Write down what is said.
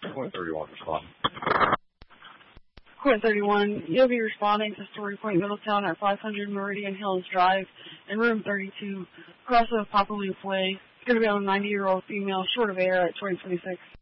Point 31, respond. Point 31, you'll be responding to Story Point, Middletown at 500 Meridian Hills Drive in room 32, across of Papa Loop Way. It's going to be on a 90-year-old female, short of air at 2026.